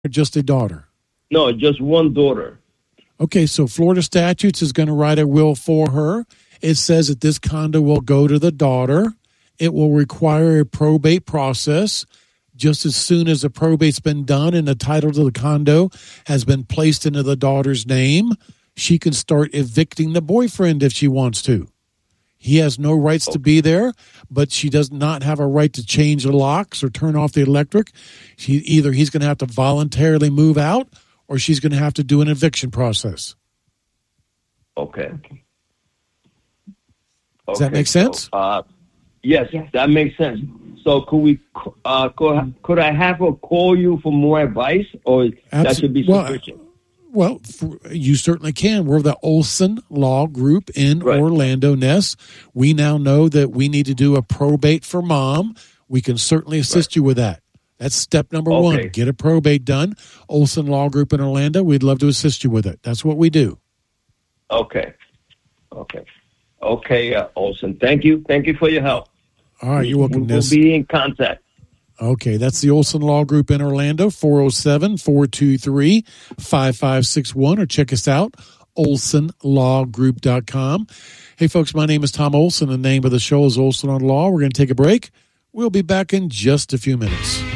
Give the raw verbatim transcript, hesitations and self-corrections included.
or just a daughter? No, just one daughter. Okay, so Florida statutes is going to write a will for her. It says that this condo will go to the daughter. It will require a probate process. Just as soon as the probate's been done and the title to the condo has been placed into the daughter's name, she can start evicting the boyfriend if she wants to. He has no rights to be there, but she does not have a right to change the locks or turn off the electric. She, either he's going to have to voluntarily move out or she's going to have to do an eviction process. Okay. Does that make sense? So, uh, yes, yes, that makes sense. So could we? Uh, could, could I have her call you for more advice, or Absol- that should be sufficient? Well, well for, you certainly can. We're the Olson Law Group in right. Orlando, Ness. We now know that we need to do a probate for mom. We can certainly assist right. you with that. That's step number okay. one. Get a probate done. Olson Law Group in Orlando. We'd love to assist you with it. That's what we do. Okay. Okay. Okay, uh, Olson. Thank you. Thank you for your help. All right, you're welcome, We'll be in contact. Okay, that's the Olson Law Group in Orlando, four oh seven, four two three, five five six one, or check us out, olson law group dot com. Hey, folks, my name is Tom Olson. The name of the show is Olson on Law. We're going to take a break. We'll be back in just a few minutes.